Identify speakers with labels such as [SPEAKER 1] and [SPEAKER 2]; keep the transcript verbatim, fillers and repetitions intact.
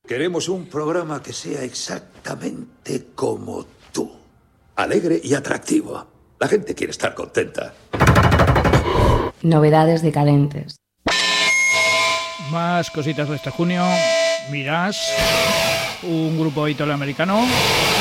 [SPEAKER 1] Queremos un programa que sea exactamente como tú. Alegre y atractivo. La gente quiere estar contenta.
[SPEAKER 2] Novedades decadentes.
[SPEAKER 3] Más cositas de este junio. Mirage, un grupo italoamericano